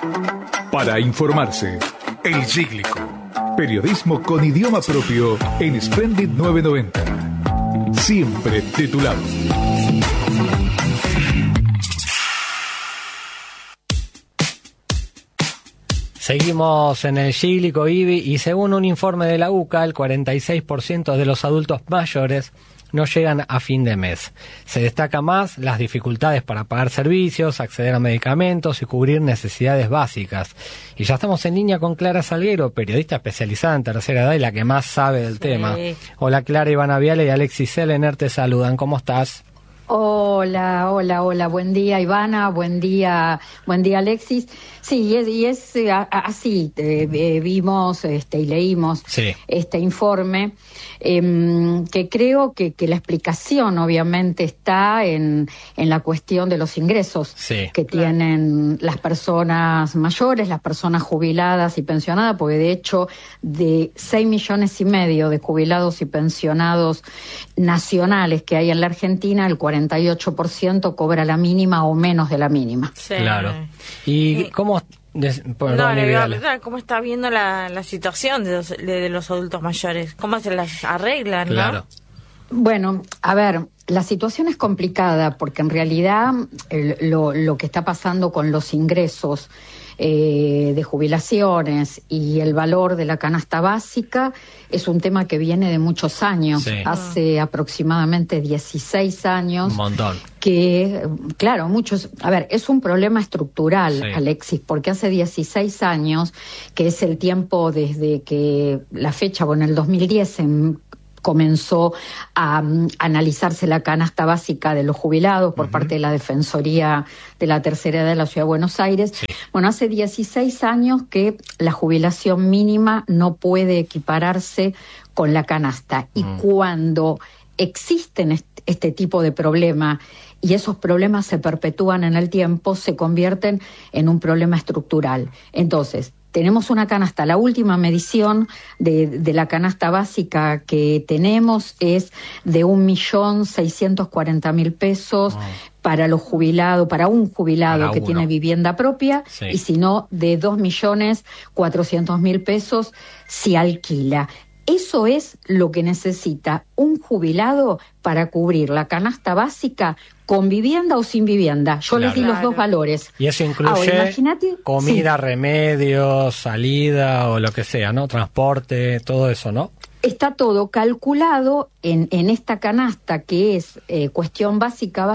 Para informarse, El Cíclico. Periodismo con idioma propio en Splendid 990. Siempre titulado. Seguimos en El Cíclico, IBI, y según un informe de la UCA, el 46% de los adultos mayores no llegan a fin de mes. Se destaca más las dificultades para pagar servicios, acceder a medicamentos y cubrir necesidades básicas. Y ya estamos en línea con Clara Salguero, periodista especializada en tercera edad y la que más sabe del tema. Hola Clara, Ivana Viale y Alexis Selener te saludan. ¿Cómo estás? Hola, buen día Ivana, buen día Alexis. Sí, es así, vimos y leímos este informe, que creo que la explicación obviamente está en la cuestión de los ingresos que tienen las personas mayores, las personas jubiladas y pensionadas, porque de hecho de 6,5 millones de jubilados y pensionados nacionales que hay en la Argentina, el 48% cobra la mínima o menos de la mínima. Sí. Claro. ¿Y cómo está viendo la situación de los adultos mayores? ¿Cómo se las arreglan? Claro. ¿No? Bueno, a ver, la situación es complicada porque en realidad lo que está pasando con los ingresos de jubilaciones y el valor de la canasta básica es un tema que viene de muchos años, hace aproximadamente 16 años. Un montón. Que, claro, es un problema estructural, Alexis, porque hace 16 años, que es el tiempo desde que la fecha, en el 2010 comenzó a analizarse la canasta básica de los jubilados por parte de la Defensoría de la Tercera Edad de la Ciudad de Buenos Aires. Bueno, hace 16 años que la jubilación mínima no puede equipararse con la canasta. Y cuando existen este tipo de problemas y esos problemas se perpetúan en el tiempo, se convierten en un problema estructural. Entonces, tenemos una canasta, la última medición de la canasta básica que tenemos es de 1.640.000 pesos para los jubilados, para un jubilado que tiene vivienda propia, y si no, de 2.400.000 pesos si alquila. Eso es lo que necesita un jubilado para cubrir la canasta básica con vivienda o sin vivienda. Yo les di los dos valores. Y eso incluye comida, remedios, salida o lo que sea, ¿no? Transporte, todo eso, ¿no? Está todo calculado en esta canasta que es cuestión básica,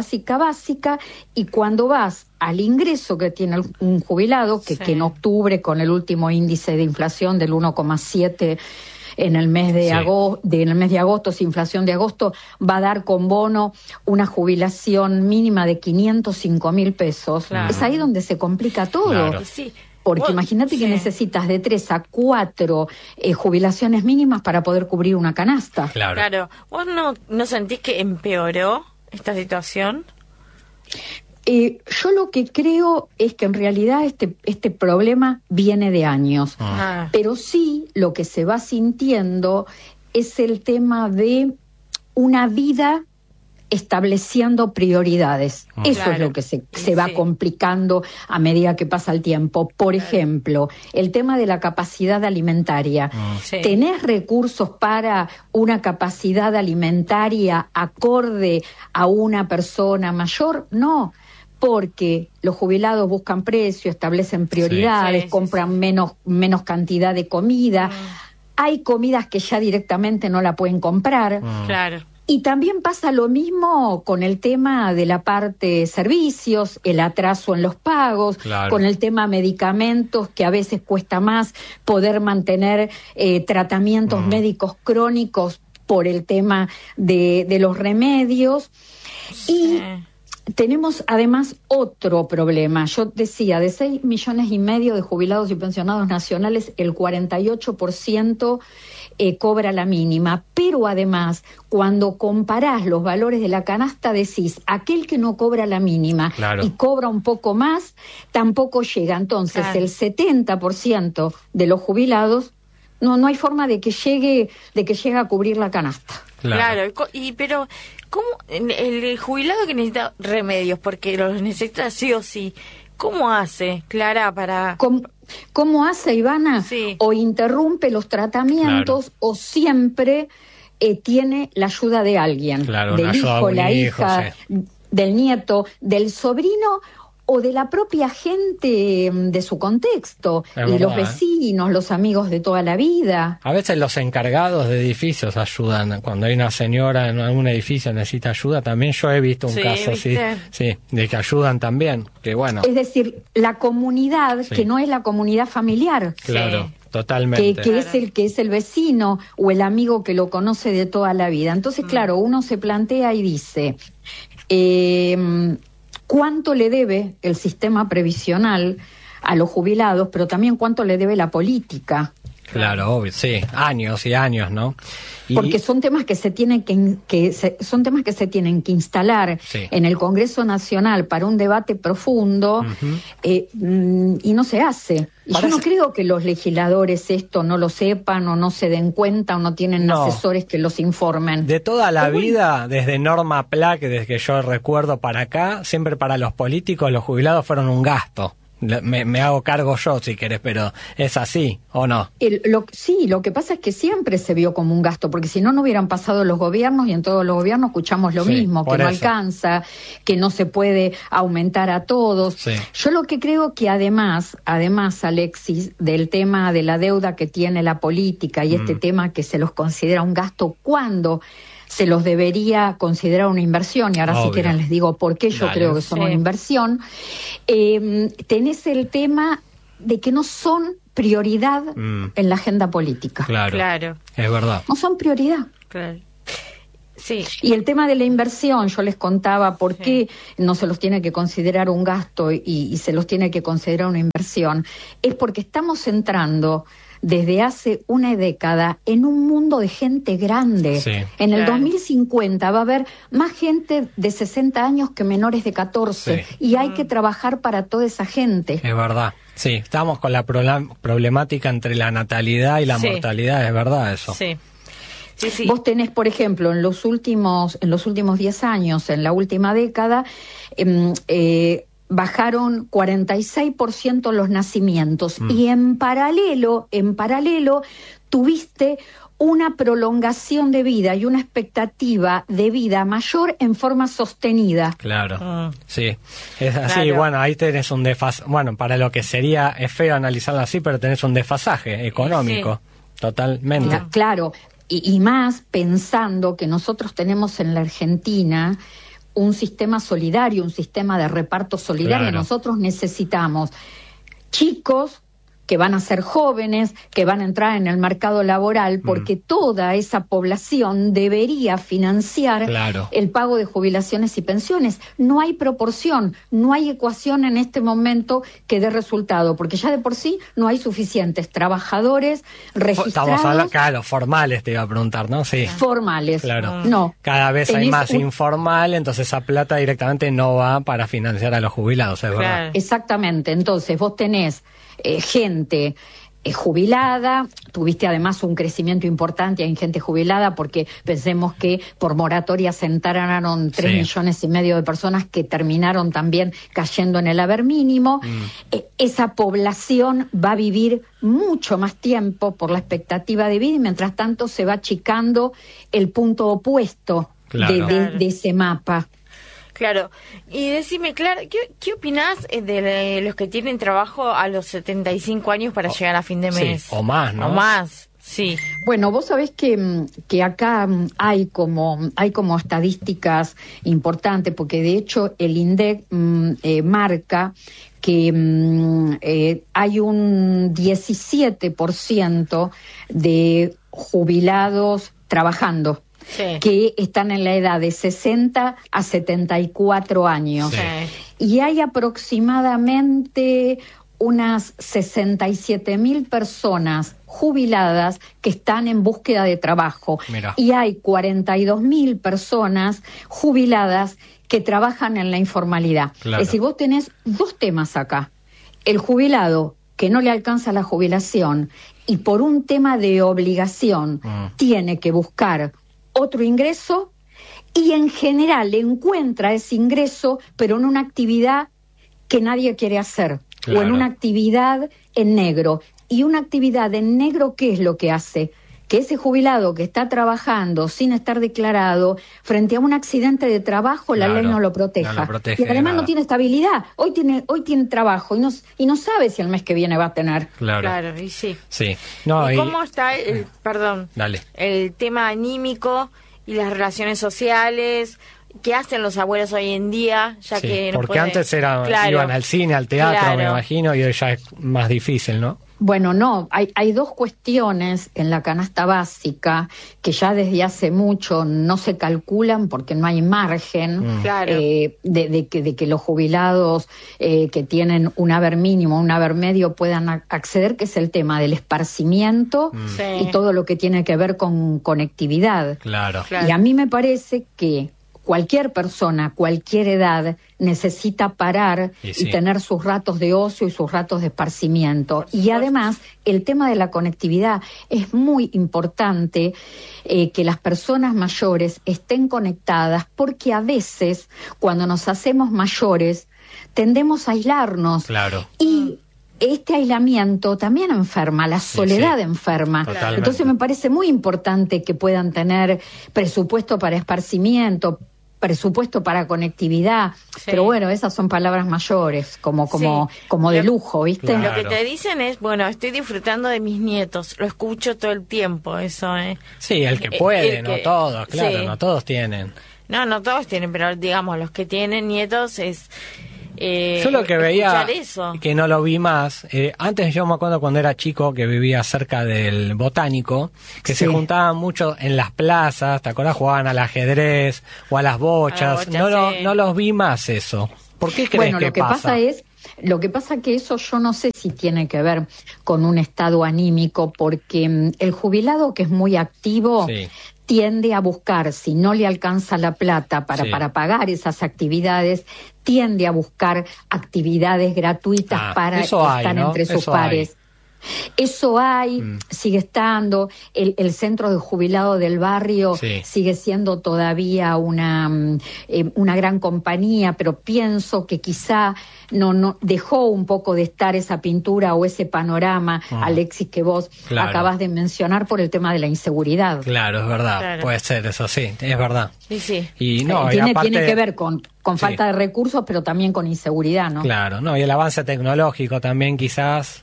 y cuando vas al ingreso que tiene un jubilado, que en octubre con el último índice de inflación del 1,7%, en el mes de agosto, si inflación de agosto, va a dar con bono una jubilación mínima de 505.000 pesos. Claro. Es ahí donde se complica todo. Claro. Porque imagínate que necesitas de 3 a 4 jubilaciones mínimas para poder cubrir una canasta. Claro. ¿Vos no sentís que empeoró esta situación? Yo lo que creo es que en realidad este problema viene de años, pero sí lo que se va sintiendo es el tema de una vida estableciendo prioridades. Eso es lo que se va complicando a medida que pasa el tiempo. Por ejemplo, el tema de la capacidad alimentaria. ¿Tenés recursos para una capacidad alimentaria acorde a una persona mayor? No. Porque los jubilados buscan precio, establecen prioridades, compran menos cantidad de comida. Hay comidas que ya directamente no la pueden comprar. Claro. Y también pasa lo mismo con el tema de la parte servicios, el atraso en los pagos, con el tema medicamentos, que a veces cuesta más poder mantener tratamientos médicos crónicos por el tema de los remedios. Y tenemos además otro problema. Yo decía, de 6,5 millones de jubilados y pensionados nacionales, el 48% cobra la mínima. Pero además, cuando comparás los valores de la canasta, decís, aquel que no cobra la mínima y cobra un poco más, tampoco llega. Entonces, el 70% de los jubilados no hay forma de que llegue a cubrir la canasta. Claro, pero ¿cómo el jubilado que necesita remedios, porque los necesita sí o sí, ¿Cómo hace, Clara, para...? ¿Cómo hace, Ivana? Sí. O interrumpe los tratamientos, o siempre tiene la ayuda de alguien, del hijo, la hija, del nieto, del sobrino o de la propia gente de su contexto, y los vecinos, los amigos de toda la vida. A veces los encargados de edificios ayudan. Cuando hay una señora en algún edificio necesita ayuda, también yo he visto un caso así, de que ayudan también, que bueno. Es decir, la comunidad, que no es la comunidad familiar. Claro. Totalmente. Que es el vecino o el amigo que lo conoce de toda la vida. Entonces, claro, uno se plantea y dice, ¿cuánto le debe el sistema previsional a los jubilados, pero también cuánto le debe la política? Claro, obvio, sí, años y años, ¿no? Porque son temas que se tienen son temas que se tienen que instalar en el Congreso Nacional para un debate profundo, y no se hace. Y yo no creo que los legisladores esto no lo sepan o no se den cuenta o no tienen asesores que los informen. De toda la vida, desde Norma Pla, que desde que yo recuerdo para acá, siempre para los políticos los jubilados fueron un gasto. Me hago cargo yo, si querés, pero ¿es así o no? Sí, lo que pasa es que siempre se vio como un gasto, porque si no, no hubieran pasado los gobiernos, y en todos los gobiernos escuchamos lo mismo, que no alcanza, que no se puede aumentar a todos. Yo lo que creo que además, Alexis, del tema de la deuda que tiene la política y este tema que se los considera un gasto, cuando se los debería considerar una inversión, y ahora si quieren les digo por qué yo creo que son una inversión, tenés el tema de que no son prioridad en la agenda política. Claro. Es verdad. No son prioridad. Claro. Sí. Y el tema de la inversión, yo les contaba por qué no se los tiene que considerar un gasto y se los tiene que considerar una inversión, es porque estamos entrando desde hace una década en un mundo de gente grande. En el 2050 va a haber más gente de 60 años que menores de 14, y hay que trabajar para toda esa gente. Es verdad. Sí, estamos con la problemática entre la natalidad y la mortalidad, es verdad eso. Sí. Vos tenés, por ejemplo, en los últimos 10 años, en la última década, bajaron 46% los nacimientos, y en paralelo tuviste una prolongación de vida y una expectativa de vida mayor en forma sostenida. Claro, sí, es así. Bueno, ahí tenés un desfasaje. Bueno, para lo que sería, es feo analizarlo así, pero tenés un desfasaje económico, totalmente. Claro, y más pensando que nosotros tenemos en la Argentina un sistema solidario, un sistema de reparto solidario. Nosotros necesitamos chicos que van a ser jóvenes, que van a entrar en el mercado laboral, porque toda esa población debería financiar el pago de jubilaciones y pensiones. No hay proporción, no hay ecuación en este momento que dé resultado, porque ya de por sí no hay suficientes trabajadores registrados. Estamos hablando, formales, te iba a preguntar, ¿no? Sí. Formales. No. Cada vez hay más informal, entonces esa plata directamente no va para financiar a los jubilados, es verdad. Exactamente. Entonces vos tenés gente jubilada, tuviste además un crecimiento importante en gente jubilada, porque pensemos que por moratoria se entraron 3,5 millones de personas que terminaron también cayendo en el haber mínimo. Esa población va a vivir mucho más tiempo por la expectativa de vida, y mientras tanto se va achicando el punto opuesto de ese mapa. Claro. Y decime, Clara, ¿qué opinás de los que tienen trabajo a los 75 años para llegar a fin de mes? Sí, o más, ¿no? O más, sí. Bueno, vos sabés que acá hay como estadísticas importantes, porque de hecho el INDEC marca que hay un 17% de jubilados trabajando. Que están en la edad de 60 a 74 años. Y hay aproximadamente unas 67,000 personas jubiladas que están en búsqueda de trabajo. Y hay 42,000 personas jubiladas que trabajan en la informalidad. Es decir, vos tenés dos temas acá. El jubilado que no le alcanza la jubilación y por un tema de obligación tiene que buscar otro ingreso, y en general encuentra ese ingreso, pero en una actividad que nadie quiere hacer, Claro. o en una actividad en negro. Y una actividad en negro, ¿qué es lo que hace? Que ese jubilado que está trabajando sin estar declarado, frente a un accidente de trabajo, la Claro, ley no lo proteja. no lo protege y además de no nada. tiene estabilidad. Hoy tiene trabajo y no sabe si el mes que viene va a tener. Claro. Y sí. Sí. No, ¿Y y- cómo está perdón, Dale. el tema anímico y las relaciones sociales? ¿Qué hacen los abuelos hoy en día? Ya Sí, que no porque pueden- antes Claro. iban al cine, al teatro, Claro. me imagino, y hoy ya es más difícil, ¿no? Bueno, no, hay dos cuestiones en la canasta básica que ya desde hace mucho no se calculan porque no hay margen Claro. de que los jubilados que tienen un haber mínimo, un haber medio puedan acceder, que es el tema del esparcimiento Sí. y todo lo que tiene que ver con conectividad. Claro. Claro. Y a mí me parece que cualquier persona, cualquier edad, necesita parar Y sí. y tener sus ratos de ocio y sus ratos de esparcimiento. Y además, el tema de la conectividad es muy importante, que las personas mayores estén conectadas, porque a veces, cuando nos hacemos mayores, tendemos a aislarnos. Claro. Y este aislamiento también enferma, la soledad sí. enferma. Totalmente. Entonces me parece muy importante que puedan tener presupuesto para esparcimiento, presupuesto para conectividad, Sí. pero bueno, esas son palabras mayores, como de lujo, ¿viste? Claro. Lo que te dicen es, bueno, estoy disfrutando de mis nietos, lo escucho todo el tiempo, eso, Sí, el que puede, el no que- todos, claro, sí. no todos tienen. No todos tienen, pero digamos, los que tienen nietos es... Yo lo que veía, escuchar eso. que no lo vi más, antes yo me acuerdo cuando era chico que vivía cerca del Botánico, que Sí. se juntaban mucho en las plazas, ¿te acordás? Jugaban al ajedrez o a las bochas, sí. no los vi más eso. ¿Por qué crees Bueno, que lo que pasa? lo que pasa que eso yo no sé si tiene que ver con un estado anímico, porque el jubilado que es muy activo Sí. tiende a buscar, si no le alcanza la plata Sí. para pagar esas actividades, tiende a buscar actividades gratuitas Ah, para eso hay, estar ¿no? entre sus Eso pares. Eso hay, sigue estando, el centro de jubilado del barrio Sí. sigue siendo todavía una gran compañía, pero pienso que quizá no dejó un poco de estar esa pintura o ese panorama, Alexis, que vos Claro. acabas de mencionar por el tema de la inseguridad. Claro, es verdad, Claro. puede ser eso, sí, es verdad. Sí. Y no, y tiene aparte, que ver con Sí. falta de recursos, pero también con inseguridad, ¿no? Claro, no, y el avance tecnológico también quizás,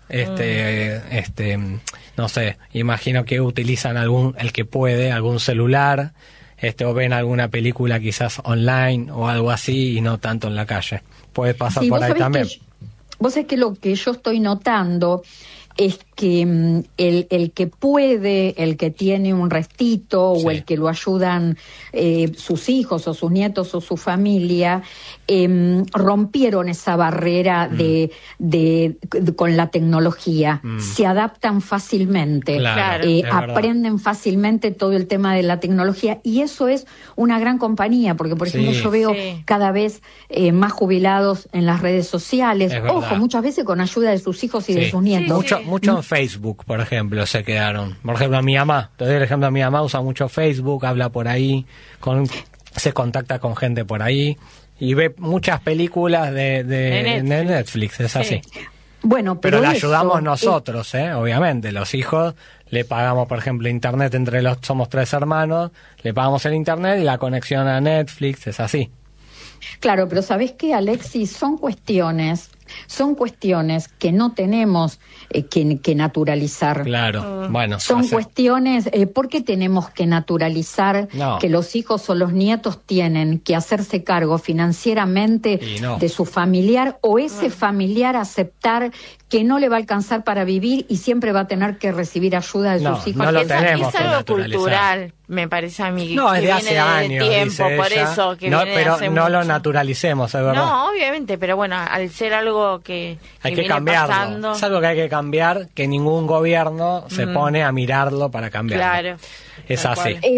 no sé, imagino que utilizan el que puede, algún celular, o ven alguna película quizás online o algo así y no tanto en la calle. Puede pasar Sí, por vos ahí sabés también. vos sabés que lo que yo estoy notando es que el que puede, el que tiene un restito Sí. o el que lo ayudan sus hijos o sus nietos o su familia, rompieron esa barrera con la tecnología. Se adaptan fácilmente, Claro, es verdad. aprenden fácilmente todo el tema de la tecnología, y eso es una gran compañía, porque por Sí. ejemplo yo veo Sí. cada vez más jubilados en las redes sociales, Es verdad. ojo, muchas veces con ayuda de sus hijos y de Sí. sus nietos. Mucho en Facebook, por ejemplo, se quedaron. Por ejemplo, a mi mamá, te doy el ejemplo, a mi mamá usa mucho Facebook, habla por ahí, se contacta con gente por ahí y ve muchas películas de Netflix, es así. Bueno, Pero le eso ayudamos es- nosotros, obviamente, los hijos le pagamos, por ejemplo, internet somos 3 hermanos, le pagamos el internet y la conexión a Netflix, es así. Claro, pero ¿sabés qué, Alexis? Son cuestiones que no tenemos que naturalizar. Claro, bueno. Son cuestiones, ¿por qué tenemos que naturalizar No. que los hijos o los nietos tienen que hacerse cargo financieramente Y no. de su familiar, o ese familiar aceptar que no le va a alcanzar para vivir y siempre va a tener que recibir ayuda de No, sus hijos? no lo Es tenemos algo que naturalizar. cultural, me parece a mí. No, es que de viene hace años, tiempo, dice por ella. eso que No, viene de pero hace no lo mucho. naturalicemos, es verdad. No, obviamente, pero bueno, al ser algo que Hay que viene cambiarlo. pasando, Es algo que hay que cambiar, que ningún gobierno se pone a mirarlo para cambiarlo. claro. Es tal así. cual.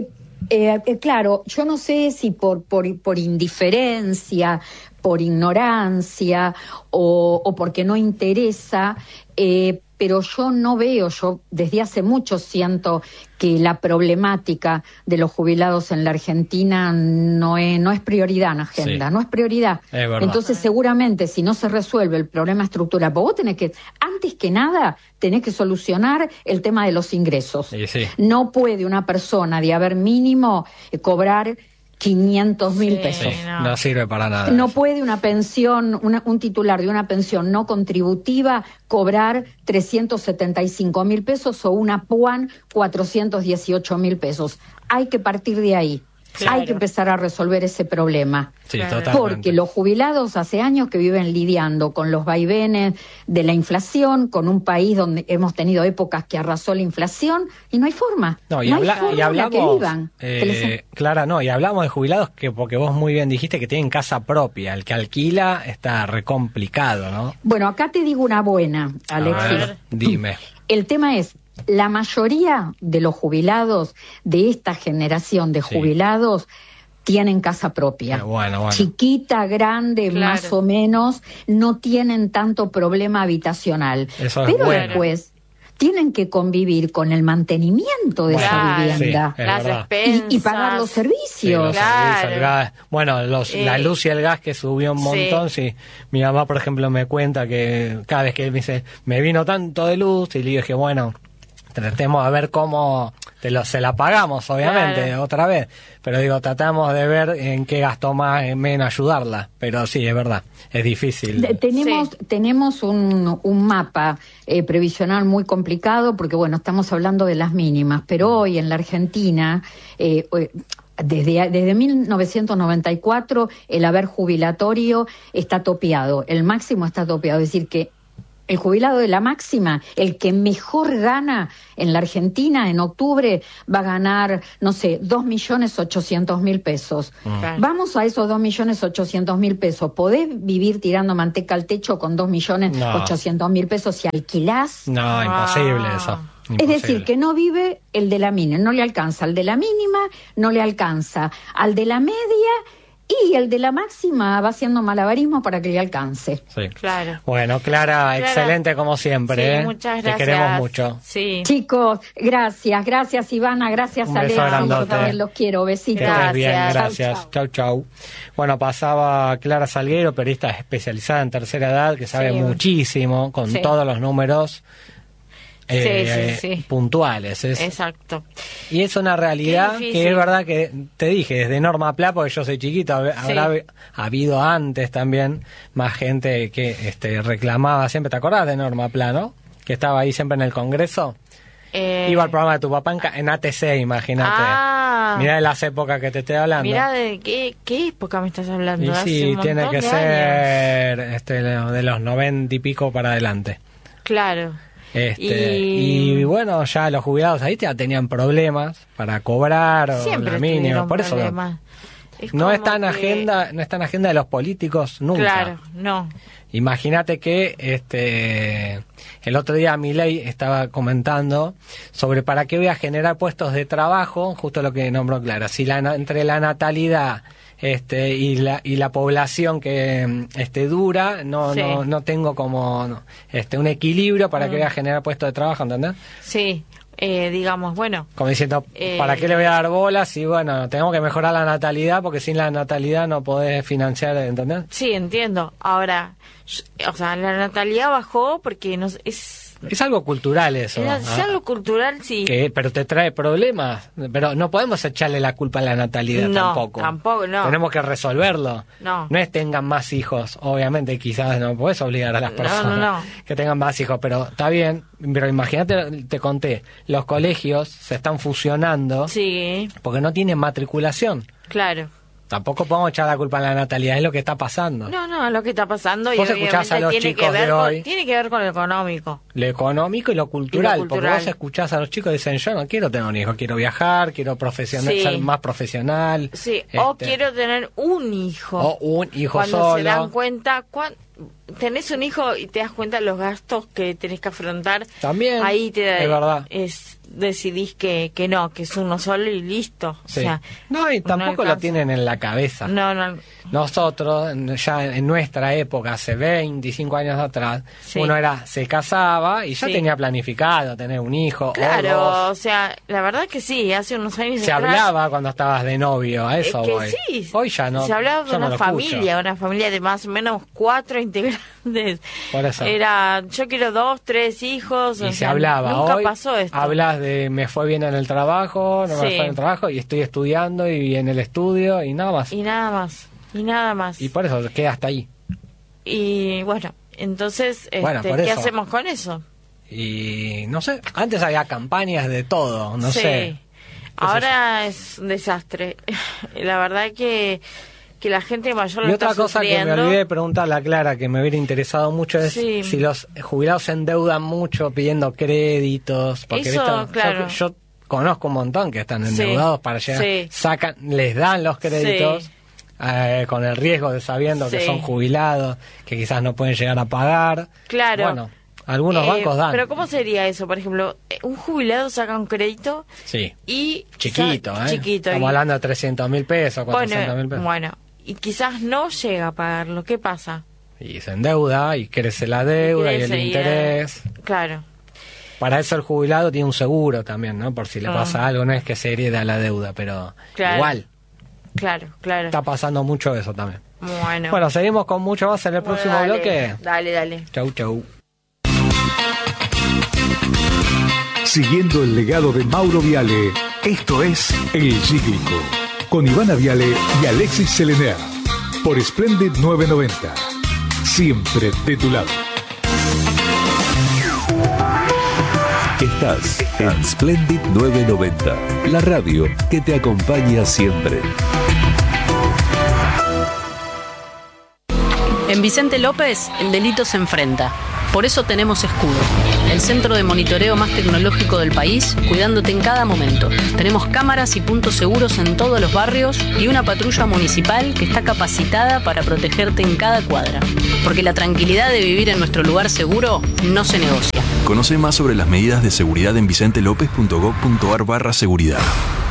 Claro, yo no sé si por indiferencia, por ignorancia o porque no interesa, pero yo no veo, yo desde hace mucho siento que la problemática de los jubilados en la Argentina no es prioridad en agenda, no es prioridad. Es verdad. Entonces seguramente si no se resuelve el problema estructural, vos tenés que, antes que nada, tenés que solucionar el tema de los ingresos. Sí. No puede una persona de haber mínimo cobrar 500.000 pesos. Sí, no sirve para nada. No puede una pensión, un titular de una pensión no contributiva cobrar 375.000 pesos o una PUAN 418.000 pesos. Hay que partir de ahí. Claro. Hay que empezar a resolver ese problema. Sí, claro. totalmente. Porque los jubilados hace años que viven lidiando con los vaivenes de la inflación, con un país donde hemos tenido épocas que arrasó la inflación y no hay forma. No, y hablamos, Clara, no, y hablamos de jubilados que, porque vos muy bien dijiste que tienen casa propia. El que alquila está recomplicado, ¿no? Bueno, acá te digo una buena, Alexis. Dime. El tema es, la mayoría de los jubilados de esta generación de jubilados tienen casa propia. Bueno. Chiquita, grande, claro, más o menos, no tienen tanto problema habitacional. Pero después tienen que convivir con el mantenimiento de esa vivienda. Sí, las expensas. Y pagar los servicios. Sí, los servicios, el gas. Bueno, la luz y el gas que subió un montón. Sí. Mi mamá, por ejemplo, me cuenta que cada vez que me dice, me vino tanto de luz, y le dije, bueno, tratemos de ver cómo se la pagamos, obviamente, otra vez. Pero digo, tratamos de ver en qué gastó más, en menos ayudarla. Pero sí, es verdad, es difícil. Tenemos un mapa previsional muy complicado, porque bueno, estamos hablando de las mínimas, pero hoy en la Argentina, desde 1994, el haber jubilatorio está topeado, el máximo está topeado, es decir que el jubilado de la máxima, el que mejor gana en la Argentina en octubre, va a ganar, no sé, 2.800.000 pesos. Vamos a esos 2.800.000 pesos. ¿Podés vivir tirando manteca al techo con 2.800.000 pesos si alquilás? No, imposible eso. Imposible. Es decir, que no vive el de la mínima, no le alcanza al de la mínima, no le alcanza al de la media, y el de la máxima va haciendo malabarismo para que le alcance. Sí. Claro. Bueno, Clara, excelente como siempre. Sí, muchas gracias. Te queremos mucho. Sí. Chicos, gracias Ivana, gracias Alejo, también los quiero, besitos. Que estés bien, Gracias. gracias. Chau. Bueno, pasaba Clara Salguero, periodista especializada en tercera edad, que sabe muchísimo, con todos los números. Puntuales. Exacto. Y es una realidad que es verdad que te dije, desde Norma Pla, porque yo soy chiquito, habrá habido antes también más gente que reclamaba siempre. ¿Te acordás de Norma Pla, no? Que estaba ahí siempre en el Congreso. Iba al programa de tu papá en ATC, imagínate. Mirá de las épocas que te estoy hablando. Mirá de qué época me estás hablando. Y sí, tiene que ser de los 90 y pico para adelante. Claro. Y bueno, ya los jubilados ahí ya tenían problemas para cobrar o la mínima, por eso no está en agenda de los políticos nunca. Claro, no. Imagínate que el otro día Milei estaba comentando sobre para qué voy a generar puestos de trabajo, justo lo que nombró Clara, si entre la natalidad y la población que dura, no tengo como un equilibrio para que voy a generar puestos de trabajo, ¿entendés? Sí. Digamos, bueno, como diciendo, ¿para qué le voy a dar bolas? Y bueno, tenemos que mejorar la natalidad, porque sin la natalidad no podés financiar, ¿entendés? Sí, entiendo. Ahora, o sea, la natalidad bajó porque es algo cultural eso. Es algo cultural, sí. Pero te trae problemas. Pero no podemos echarle la culpa a la natalidad tampoco. Tampoco, no. Tenemos que resolverlo. No es tengan más hijos. Obviamente, quizás no podés obligar a las personas que tengan más hijos, pero está bien. Pero imagínate, te conté, los colegios se están fusionando porque no tienen matriculación. Claro. Tampoco podemos echar la culpa a la natalidad, es lo que está pasando. No, lo que está pasando. Vos escuchás a los chicos de hoy. Tiene que ver con lo económico. Lo económico y lo cultural. Porque vos escuchás a los chicos y dicen, yo no quiero tener un hijo, quiero viajar, quiero ser más profesional. Sí, o quiero tener un hijo. O un hijo cuando solo. se dan cuenta, tenés un hijo y te das cuenta de los gastos que tenés que afrontar. También, ahí es verdad. Decidís que no, que es uno solo y listo. Sí. O sea, no, y tampoco lo tienen en la cabeza. No. Nosotros, ya en nuestra época, hace 25 años atrás, Sí. uno se casaba y ya Sí. tenía planificado tener un hijo o claro, dos. o sea, la verdad que sí, hace unos años Se atrás, hablaba cuando estabas de novio, a eso que voy. sí, Hoy ya no. se hablaba de yo no una lo escucho. familia de más o menos 4 integrantes. Por eso. Era, yo quiero 2, 3 hijos. Y o se sea, hablaba. Nunca Hoy pasó esto. hablas de me fue bien en el trabajo, no me Sí. fue en el trabajo, y estoy estudiando y en el estudio y nada más. Y nada más. Y por eso queda hasta ahí. Y bueno, entonces, Bueno, por ¿qué eso. hacemos con eso? Y no sé, antes había campañas de todo, no Sí. sé. Ahora es un desastre. La verdad que la gente mayor lo Y está otra cosa que me sufriendo. olvidé de preguntarle a Clara, que me hubiera interesado mucho, es Sí. si los jubilados se endeudan mucho pidiendo créditos. Porque Eso, ¿viste? claro. Yo conozco un montón que están Sí. endeudados para llegar, Sí. les dan los créditos. Sí. Con el riesgo de sabiendo que Sí. son jubilados, que quizás no pueden llegar a pagar. Claro. Bueno, algunos bancos dan. Pero ¿cómo sería eso? Por ejemplo, un jubilado saca un crédito Sí. y... Chiquito, Chiquito. Estamos y- hablando de 300.000 pesos, 400.000 pesos. Bueno, y quizás no llega a pagarlo. ¿Qué pasa? Y se endeuda y crece la deuda y el Crece interés. Claro. Para eso el jubilado tiene un seguro también, ¿no? Por si le pasa algo, no es que se hereda la deuda, pero Claro. igual Claro. está pasando mucho eso también. Bueno. Bueno, seguimos con mucho más en el Bueno, próximo dale, bloque. Dale. Chau. Siguiendo el legado de Mauro Viale, esto es El Cíclico, con Ivana Viale y Alexis Selener, por Splendid 990. Siempre de tu lado. Estás en Splendid 990, la radio que te acompaña siempre. En Vicente López, el delito se enfrenta. Por eso tenemos Escudo, el centro de monitoreo más tecnológico del país, cuidándote en cada momento. Tenemos cámaras y puntos seguros en todos los barrios y una patrulla municipal que está capacitada para protegerte en cada cuadra. Porque la tranquilidad de vivir en nuestro lugar seguro no se negocia. Conoce más sobre las medidas de seguridad en vicentelopez.gov.ar/seguridad.